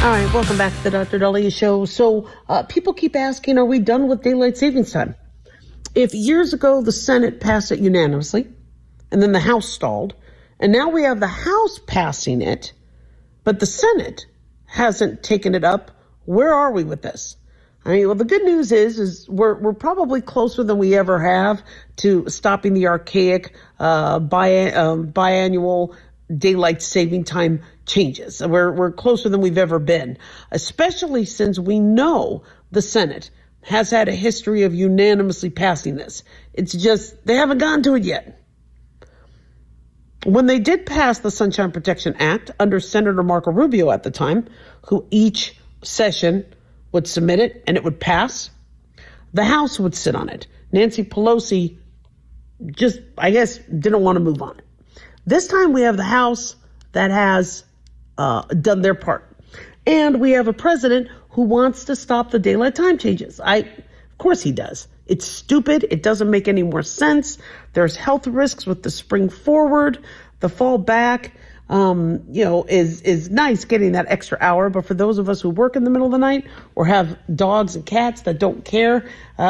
All right, welcome back to the Dr. Daliah Show. So people keep asking, are we done with daylight savings time? If years ago the Senate passed it unanimously, and then the House stalled, and now we have the House passing it, but the Senate hasn't taken it up, where are we with this? I mean, well, the good news is we're probably closer than we ever have to stopping the archaic biannual daylight saving time changes. We're closer than we've ever been, especially since we know the Senate has had a history of unanimously passing this. It's just they haven't gotten to it yet. When they did pass the Sunshine Protection Act under Senator Marco Rubio at the time, who each session would submit it and it would pass, the House would sit on it. Nancy Pelosi just, I guess, didn't want to move on it. This time we have the House that has done their part. And we have a president who wants to stop the daylight time changes. Of course he does. It's stupid. It doesn't make any more sense. There's health risks with the spring forward. The fall back, is nice getting that extra hour. But for those of us who work in the middle of the night or have dogs and cats that don't care,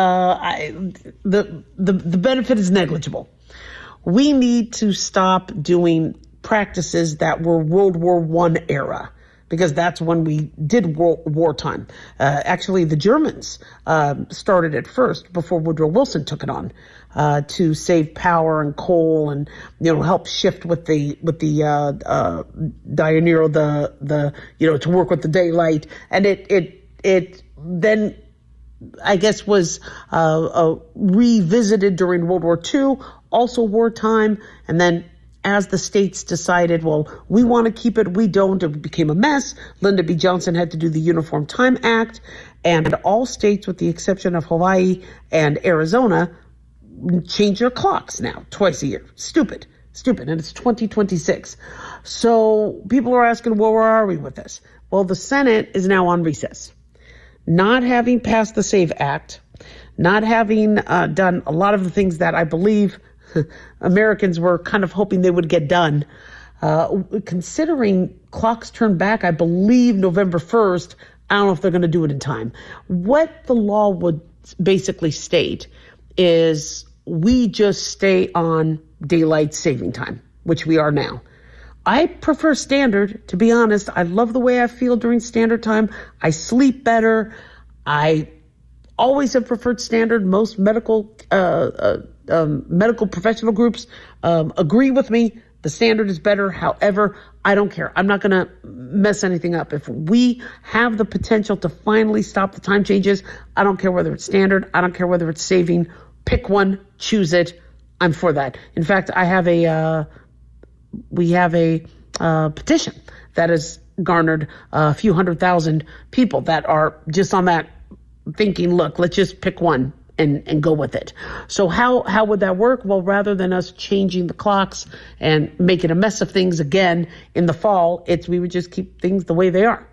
the benefit is negligible. We need to stop doing practices that were World War I era, because that's when we did wartime. Actually, the Germans started it first before Woodrow Wilson took it on to save power and coal and help shift with the Diurnal, to work with the daylight. And it then I guess was revisited during World War II, also wartime, and then as the states decided, well, we want to keep it, we don't, it became a mess. Lyndon B. Johnson had to do the Uniform Time Act, and all states, with the exception of Hawaii and Arizona, change their clocks now twice a year. Stupid, and it's 2026. So people are asking, well, where are we with this? Well, the Senate is now on recess. Not having passed the SAVE Act, not having done a lot of the things that I believe Americans were kind of hoping they would get done. Considering clocks turn back, I believe November 1st, I don't know if they're going to do it in time. What the law would basically state is we just stay on daylight saving time, which we are now. I prefer standard, to be honest. I love the way I feel during standard time. I sleep better. I always have preferred standard. Most medical professional groups agree with me. The standard is better. However, I don't care. I'm not going to mess anything up. If we have the potential to finally stop the time changes, I don't care whether it's standard. I don't care whether it's saving. Pick one, choose it. I'm for that. In fact, we have a petition that has garnered a few 100,000 people that are just on that thinking, look, let's just pick one and go with it. So how would that work? Well, rather than us changing the clocks and making a mess of things again in the fall, we would just keep things the way they are.